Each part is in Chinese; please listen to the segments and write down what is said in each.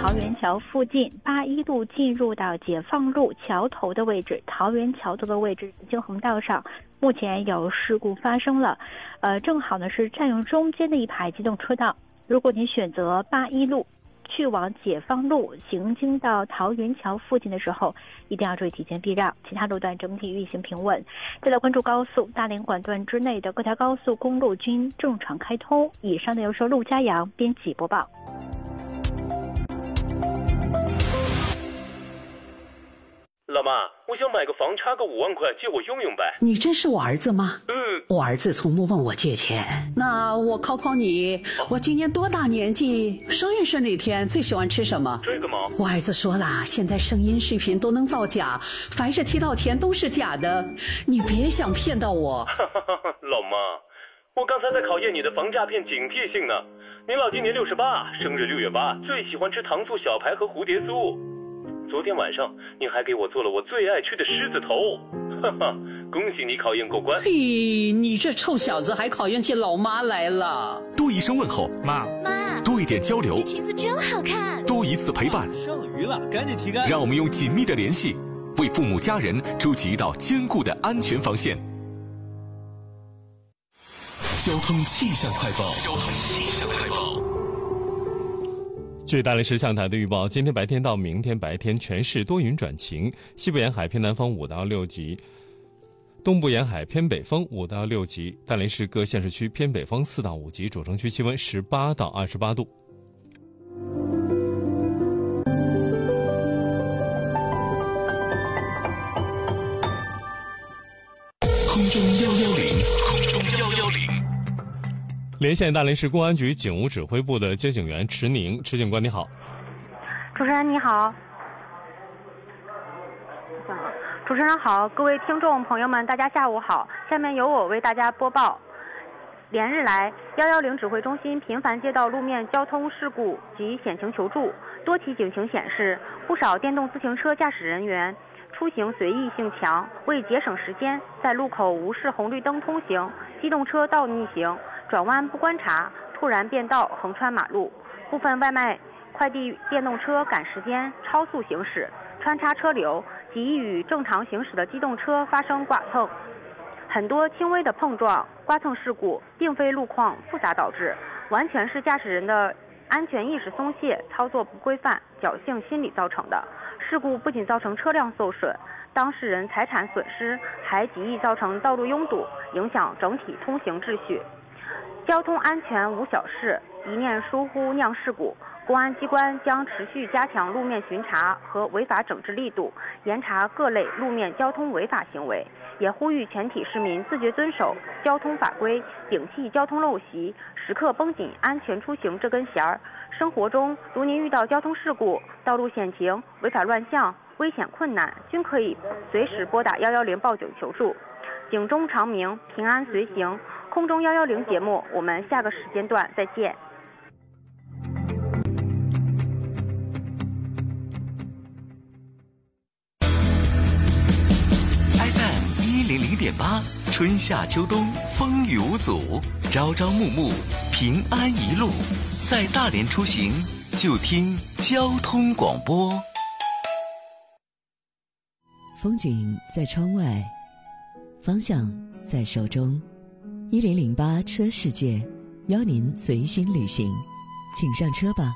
桃园桥附近81路进入到解放路桥头的位置，桃园桥头的位置京横道上，目前有事故发生了，正好呢是占用中间的一排机动车道。如果你选择81路去往解放路行经到桃园桥附近的时候，一定要注意提前避让，其他路段整体运行平稳。再来关注高速，大连管段之内的各条高速公路均正常开通。以上的由说陆家阳编辑播报。 老妈，我想买个房，差个5万块，借我用用呗。 你真是我儿子吗？我儿子从不问我借钱。那我考考你，我今年多大年纪？生日是哪天？最喜欢吃什么？ 这个吗？ 我儿子说了，现在声音视频都能造假，凡是提到钱都是假的，你别想骗到我。 老妈，我刚才在考验你的防诈骗警惕性呢。您老今年68，生日6月8，最喜欢吃糖醋小排和蝴蝶酥。昨天晚上您还给我做了我最爱吃的狮子头，哈哈，恭喜你考验过关。 嘿，你这臭小子还考验起老妈来了。 多一声问候， 妈， 多一点交流， 这裙子真好看。 多一次陪伴， 剩余了，赶紧提干。 让我们用紧密的联系，为父母家人筑起一道坚固的安全防线。交通气象快报。 据大连市气象台的预报，今天白天到明天白天全市多云转晴，西部沿海偏南风5到6级，东部沿海偏北风5到6级，大连市各县市区偏北风4到5级，主城区气温18到28度。 空中110， 连线大连市公安局警务指挥部的接警员池宁，池警官你好。 主持人你好。主持人好，各位听众朋友们，大家下午好。下面由我为大家播报。连日来，110指挥中心频繁接到路面交通事故及险情求助，多起警情显示，不少电动自行车驾驶人员出行随意性强，为节省时间，在路口无视红绿灯通行，机动车道逆行，转弯不观察，突然变道横穿马路。部分外卖快递电动车赶时间超速行驶，穿插车流及与正常行驶的机动车发生剐蹭。很多轻微的碰撞、刮蹭事故并非路况复杂导致，完全是驾驶人的安全意识松懈、操作不规范、侥幸心理造成的。事故不仅造成车辆受损，当事人财产损失，还极易造成道路拥堵，影响整体通行秩序。交通安全无小事，一念疏忽酿事故。公安机关将持续加强路面巡查和违法整治力度，严查各类路面交通违法行为，也呼吁全体市民自觉遵守交通法规，摒弃交通陋习，时刻绷紧安全出行这根弦儿。生活中，如您遇到交通事故、道路险情、违法乱象、危险困难，均可以随时拨打110报警求助。警钟长鸣，平安随行。空中110节目，我们下个时间段再见。 100.8，春夏秋冬风雨无阻，朝朝暮暮平安一路。在大连出行，就听交通广播。 风景在窗外，方向在手中。1008车世界，邀您随心旅行，请上车吧。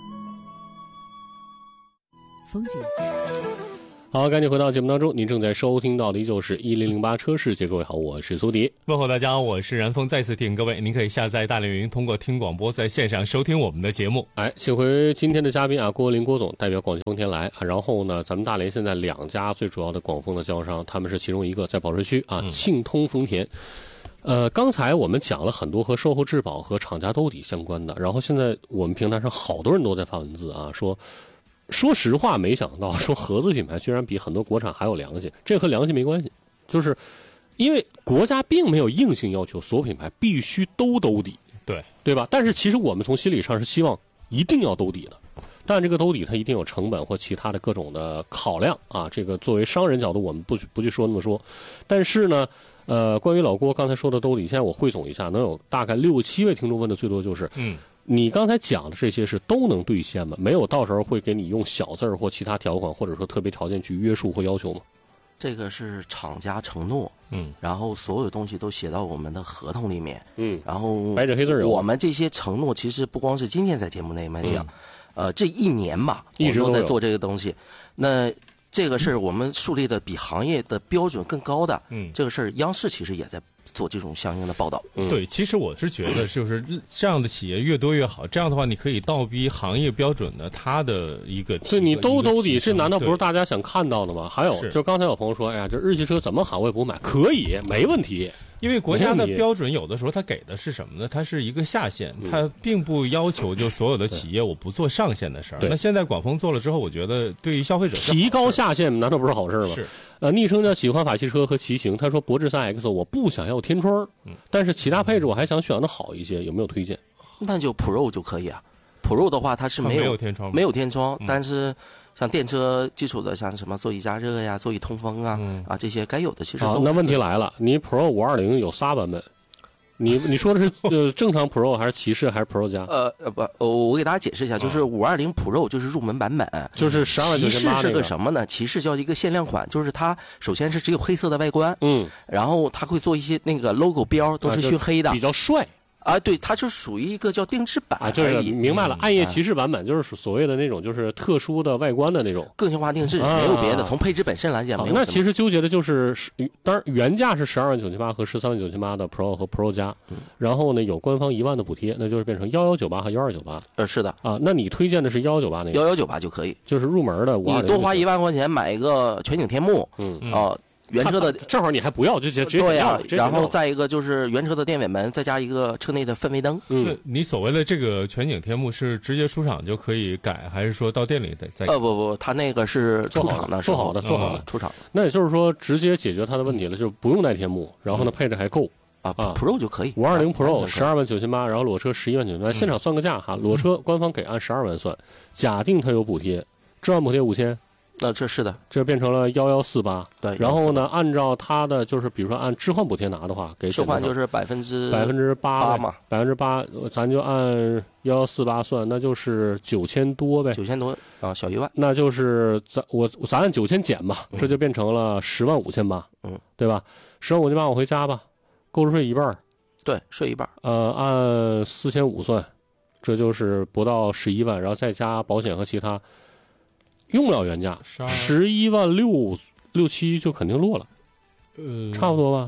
风景。 好，赶紧回到节目当中，您正在收听到的依旧是1008车世界。各位好，我是苏迪。 问候大家，我是然峰。再次提醒各位，您可以下载大连云，通过听广播在线上收听我们的节目。 请回今天的嘉宾啊，郭林郭总代表广汽丰田来啊。然后呢，咱们大连现在2家最主要的广丰的经销商，他们是其中一个，在保税区啊，庆通丰田。刚才我们讲了很多和售后质保和厂家兜底相关的，然后现在我们平台上好多人都在发文字啊，说实话，没想到说合资品牌居然比很多国产还有良心。这和良心没关系，就是因为国家并没有硬性要求所有品牌必须都兜底，对吧？但是其实我们从心理上是希望一定要兜底的，但这个兜底它一定有成本或其他的各种的考量啊。这个作为商人角度，我们不去说那么说。但是呢，关于老郭刚才说的兜底，现在我汇总一下，能有大概6、7位听众问的最多就是， 你刚才讲的这些是都能兑现吗？没有到时候会给你用小字或其他条款或者说特别条件去约束或要求吗？ 这个是厂家承诺，然后所有东西都写到我们的合同里面，然后白纸黑字有。 我们这些承诺其实不光是今天在节目内面讲，这一年吧， 一直都在做这个东西。那这个事儿我们树立的比行业的标准更高的，这个事儿央视其实也在做这种相应的报道。 对，其实我是觉得就是这样的企业越多越好，这样的话你可以倒逼行业标准的它的一个对，你兜底，这难道不是大家想看到的吗？还有就刚才有朋友说，哎呀，这日系车怎么喊我也不买，可以没问题。 因为国家的标准有的时候它给的是什么呢？它是一个下限，它并不要求就所有的企业我不做上限的事儿。那现在广丰做了之后，我觉得对于消费者提高下限难道不是好事吗？ 是。 昵称叫喜欢法系车和骑行，他说博智 3X 我不想要天窗，但是其他配置我还想选的好一些，有没有推荐？ 那就 Pro 就可以啊。Pro 的话它是没有天窗，没有天窗，但是像电车基础的，像什么座椅加热呀、座椅通风啊，这些该有的其实都。 那问题来了，你 Pro 520有仨版本，你说的是正常 Pro 还是骑士还是 Pro 加？ 我给大家解释一下，就是520 Pro 就是入门版本， 就是12.98。 骑士是个什么呢？骑士叫一个限量款，就是它首先是只有黑色的外观，然后它会做一些那个 logo 标都是熏黑的， 比较帅。 对，它就属于一个叫定制版就是明白了，暗夜骑士版本就是所谓的那种就是特殊的外观的那种个性化定制，没有别的。从配置本身来讲，没有。 那其实纠结的就是，当然原价是12.978和13.978的 Pro 和 Pro 加，然后呢有官方1万的补贴，那就是变成1198和1298。 是的那你推荐的是1198那个 ？1198就可以， 就是入门的。 你多花1万块钱买一个全景天幕，原车的正好你还不要就直接对呀，然后再一个就是原车的电尾门，再加一个车内的氛围灯。 你所谓的这个全景天幕是直接出厂就可以改，还是说到店里再改？ 不，它那个是出厂的， 做好的出厂。 那也就是说直接解决它的问题了，就是不用带天幕，然后呢配置还够 ，Pro 就可以。 520 Pro 12.98万，然后裸车11.9万，现场算个价哈，裸车官方给按12万算，假定它有补贴，置换补贴5000。 这是的， 这变成了1148。 对， 然后呢，按照它的就是，比如说按置换补贴拿的话，给置换就是8%嘛 ，8%，咱就按1148算，那就是9000多呗 ，9000多啊，小1万， 那就是咱按9000减吧，这就变成了105800，对吧？105800往回加吧，购置税一半， 对，税一半， 按4500算，这就是不到11万，然后再加保险和其他。用不了原价，11万6、7就肯定落了，差不多吧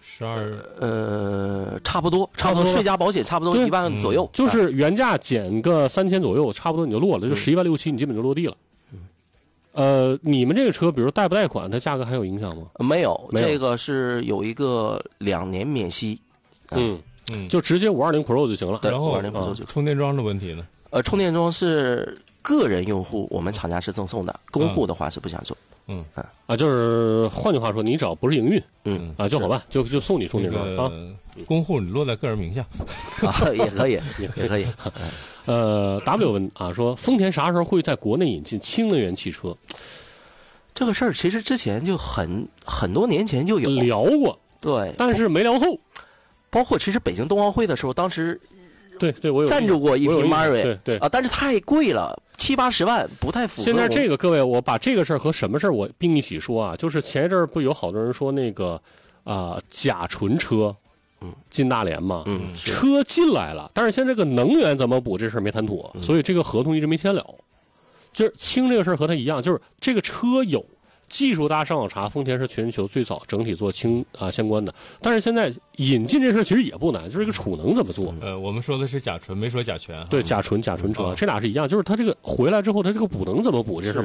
？12，差不多，税加保险差不多1万左右， 就是原价减个3000左右，差不多你就落了，就11万6、7，你基本就落地了。你们这个车，比如贷不贷款，它价格还有影响吗？ 没有，这个是有一个2年免息， 就直接520 Pro 就行了。 然后充电桩的问题呢？ 充电桩是个人用户，我们厂家是赠送的，公户的话是不想做。 就是换句话说，你只要不是营运，就好办，就送你充电桩啊。 公户你落在个人名下也可以，也可以。 W 问说丰田啥时候会在国内引进氢能源汽车？ 这个事儿其实之前就很多年前就有聊过， 对， 但是没聊透。 包括其实北京冬奥会的时候，当时对我有赞助过一批 Mary， 对但是太贵了，70-80万不太符合。 现在这个各位，我把这个事儿和什么事儿我并一起说啊，就是前一阵儿不有好多人说那个甲醇车，进大连嘛，车进来了，但是现在这个能源怎么补这事儿没谈妥，所以这个合同一直没签了。就是氢这个事儿和它一样，就是这个车有技术，大家上网查，丰田是全球最早整体做氢相关的，但是现在引进这事其实也不难，就是一个储能怎么做。 我们说的是甲醇，没说甲醛。 对，甲醇车，这俩是一样，就是它这个回来之后，它这个补能怎么补这事